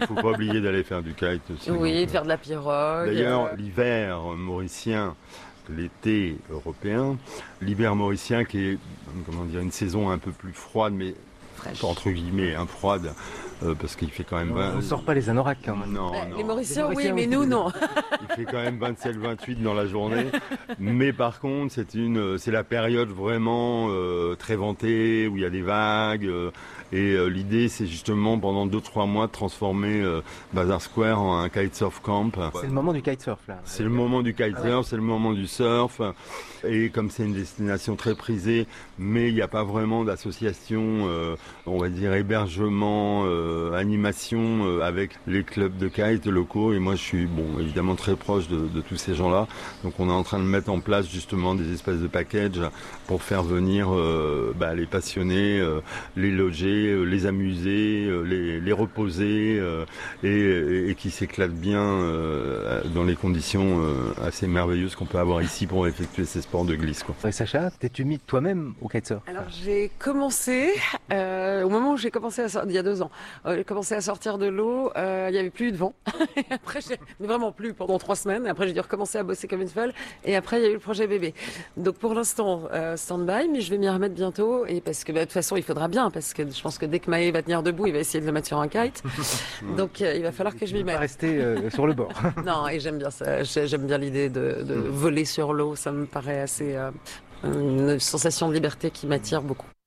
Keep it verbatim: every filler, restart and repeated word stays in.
Faut pas oublier d'aller faire du kite aussi. Oui, donc, de euh. faire de la pirogue. D'ailleurs, euh, l'hiver mauricien, l'été européen, l'hiver mauricien qui est, comment dire, une saison un peu plus froide, mais fraîche. entre guillemets, hein, froide, euh, parce qu'il fait quand même On ne vingt. sort pas les anoraks quand même. Non, Bah, non. les Mauriciens, Les oui, Mauriciens, mais oui, nous, c'est non. Il fait quand même vingt-sept vingt-huit dans la journée. Mais par contre, c'est une, c'est la période vraiment euh, très ventée, où il y a des vagues. euh, et euh, l'idée, c'est justement pendant deux trois mois de transformer euh, Bazar Square en un kitesurf camp. C'est le moment du kitesurf là. C'est le moment du kitesurf, c'est le moment du surf. Et comme c'est une destination très prisée, mais il n'y a pas vraiment d'association, euh, on va dire hébergement, euh, animation euh, avec les clubs de kite locaux. Et moi, je suis bon, évidemment très proche de, de tous ces gens-là. Donc, on est en train de mettre en place justement des espèces de packages pour faire venir euh, bah, les passionnés, euh, les loger, euh, les amuser, euh, les, les reposer euh, et, et, et qui s'éclatent bien euh, dans les conditions euh, assez merveilleuses qu'on peut avoir ici pour effectuer ces sports de glisse, quoi. Et Sacha, t'es-tu mis toi-même au kitesurf? Alors j'ai commencé, euh, au moment où j'ai commencé à sortir, il y a deux ans, euh, j'ai commencé à sortir de l'eau, euh, il y avait plus de vent. Et après, j'ai, mais vraiment plus pendant trois semaines. Et après, j'ai dû recommencer à bosser comme une folle. Et après, il y a eu le projet bébé. Donc pour l'instant, euh, stand-by, mais je vais m'y remettre bientôt. Et parce que bah, de toute façon, il faudra bien, parce que je pense que dès que Maë va tenir debout, il va essayer de le mettre sur un kite. Donc euh, il va falloir que je m'y Tu vas mette. rester euh, sur le bord. Non, et j'aime bien ça. J'ai- J'aime bien l'idée de, de voler sur l'eau. Ça me paraît assez euh, une sensation de liberté qui m'attire beaucoup.